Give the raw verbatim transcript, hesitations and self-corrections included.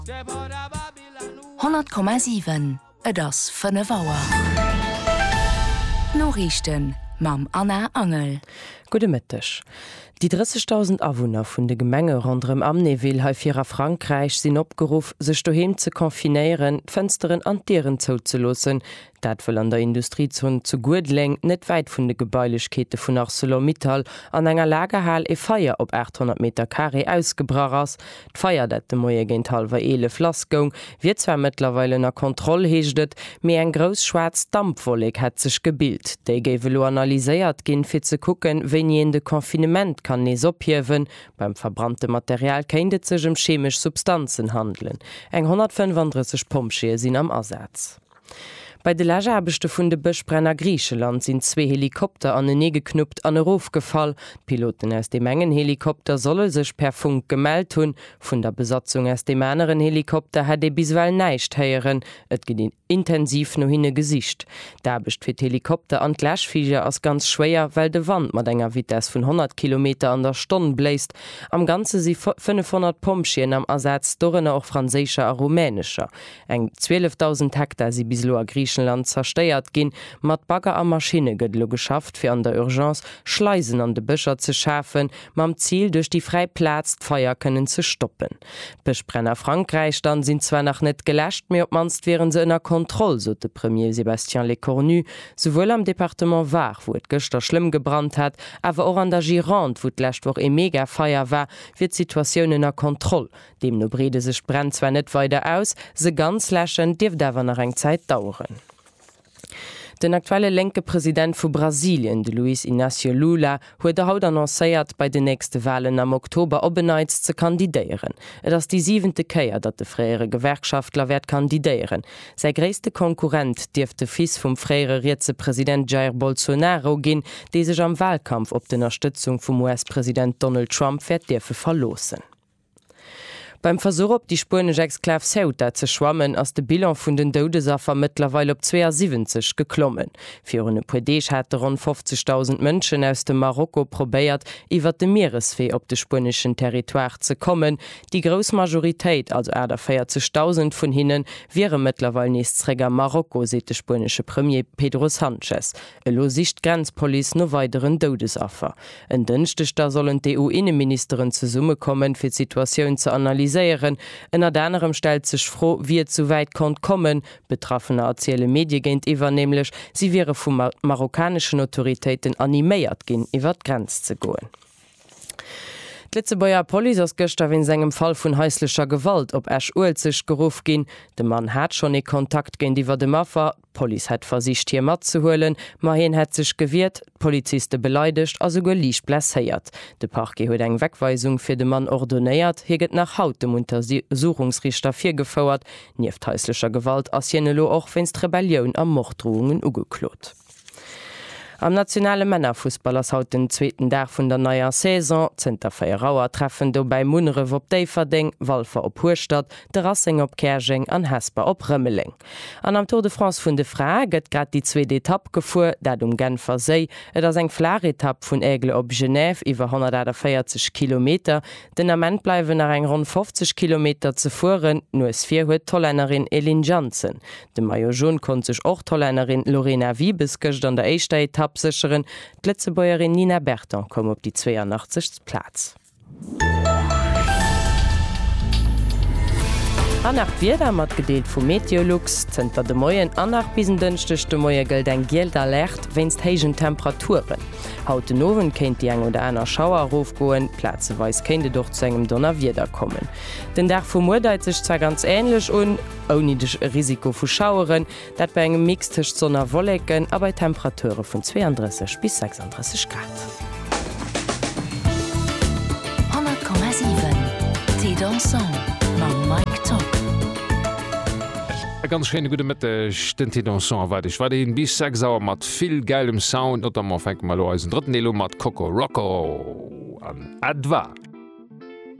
hundert Komma sieben et ass fënne Waer. Norrichten mam Anna Angel. Gute Mittag. Die dreißigtausend Awohner vun de Gemenge rondrem am Neville haifir Frankreich sinn opgeruf, sech doheem ze konfinéieren, Fensteren an Tieren zouzelossen. Dat will an der Industriezone zu Gurdleng net weit vun de Gebäilechkete vun ArcelorMittal an enger Lagerhall e Feier op achthundert Meter Carré ausgebracht ass. D'Feier dat de Moie géint halwer ele Flasgung, wie zwer mittlerweile a Kontroll heeschtet, méi eng gros schwarz Dampfwolleg hat sech gebild. Déi géwe lo analyséiert ginn fir ze kucken, wenn je de Konfinement kann nees ophiwen. Beim verbrannte Material kéindet sech um chemisch Substanzen handeln. Eng hundertfünfunddreißig Pompschee sinn am Ersatz. Bei de Lagerbechte vun de Bëchbrenner Gricheland sinn zwee Helikopter an den Nee geknuppt an e Rof gefall. Piloten aus dem engen Helikopter solle sech per Funk gemeldt hunn. Vun der Besatzung aus dem anderen Helikopter hat e biswell neicht heieren. Et gedien intensiv no hinne Gesicht. D'Aarbecht fir d'Helikopter an d'Läschviecher ass ganz schwéier, well de Wand mat enger Vitesse vun hundert Kilometer an der Stonn bläist. Am ganze si fünfhundert Pompschien am Ersatz dorenne auch franzécher a rumänescher. Eng zwölftausend Hektar si bislo a Griechenland zersteiert ginn, mat Bagger a Maschine gëtt lo geschafft fir an der Urgenz Schleisen an de Bëcher ze schafen, mam Ziel duch die Freiplatz d'Feier kënnen ze stoppen. Bëchbrenner Frankreich dann sinn zwar nach net gelächt, mé op manst wären se ënner Kontroll, so de Premier Sébastien Lecornu, sowohl am Departement Var, wo et gëchter schlimm gebrannt hat, awer auch an der Gironde, wo d'lächt woch e mega Feier war, fir d'Situatioun ënner Kontroll. Dem no brede sech brennt zwar net weiter aus, se ganz lächen Dief dawer nach eng Zeit dauern. Den aktuelle lenke Präsident vu Brasilien, de Luiz Inácio Lula, huet der haut annoncéiert bei de nächste Wahlen am Oktober obeneiz ze kandidéieren. Et ass die siebente Käier, dat de fréiere Gewerkschaftler werd kandidéieren. Sei gréste Konkurrent Dief de Fils vum fréiere Vizepräsident Jair Bolsonaro ginn, dé sech am Wahlkampf op d'Unterstützung vum U S-Präsident Donald Trump fir Dirfe verlosen. Beim Versuch op die Spurne Exklav Ceuta ze schwammen ass de Bilan vun den Doudesaffer mittlerweile op zweiundsiebzig geklommen. Für une Podesch hat rund fünfzigtausend Mënschen aus dem Marokko probéiert, iwwer de Meeresfee op de spurneschen Territoire ze kommen. Die Großmajoritéit, also Äder vierzigtausend vun hinnen, wäre mittlerweile nächstträger Marokko, seet de spurnesche Premier Pedro Sanchez. Elo sicht Grenzpolice no weiteren Doudesaffer. En Dënchtechter sollen D U-Innenministerin ze Summe kommen, fir d'Situatioun ze analysieren. En anderem stellt sech froh, wie et zu weit kont kommen. Betroffene erziele Medie géint iwwer nämlich, sie wäre vum mar marokkanischen Autoritäten animéiert ginn, iwwer Grenz ze goen. Litzebauer Poli ass Gëchter win segem Fall vun häuslecher Gewalt op Äsch Uelzech geruf ginn. De Mann hat schon e Kontakt géint iwwer de Maffer. Poli hat versicht hier mat zu holen, ma hin het sech gewirrt, Poliziste beleidigt as go liich blesséiert. De Parke huet eng Wegweisung fir de Mann ordonéiert, heget nach Haut dem Untersuchungsrichter fir gefauerert, nieft häuslecher Gewalt as jennelo och wennst Rebellioun am Morddrohungen ugeklot. Am nationale Männerfußball ass haut den zweeten Dag vun der neuer Saison, Zter Feierauer treffen do bei Munere op Déiferding, Walfer op Hurstadt, de Rassing op Kergeng an Hesper op Rëmmeling. An am Tour de France vun de Fra gëtt grad die zweede Etapp gefuer, dat um Genfer Sei, et ass eng Flaretapp vun Ägle op Genève iwwer hundertvierzig Kilometer, den Amment bleiwen er eng rund fünfzig Kilometer ze fuhren, no es fir huet Tolleinerin Elin Janssen. De Maillot jaune kon sech och Tolleinerin Lorena Wiebes gëcht an der éischter Etapp sicheren. D'Letzebäuerin Nina Berton kom op die zweiundachtzigsten Platz. Annach Wider mat gedeelt vum Meteorlux, zenter de Moien annach bisen dënchtechte Moier gëlt eng Gield erlächt, wennst héigen Temperaturen. Haute Nowen kenint die eng oder einer Schauerruf goen, Plazeweis kennte doch zu engem Donner Wider kommen. Den Dach vum Mudeit sech zwar ganz ähnlich un, ounidech Risiko vu Schaueren, dat bei engem mixtech Sonner Wollecken, a bei Temperature vun zweiunddreißig bis sechsunddreißig Grad. hundert Komma sieben T dansant ma Mike Top. Ganz schöne gute Mitte den dansant war ich war den bis sechs sauer mat viel geilem Sound oder man fängt mal als dritten Elo mat Coco Rocco an Adva.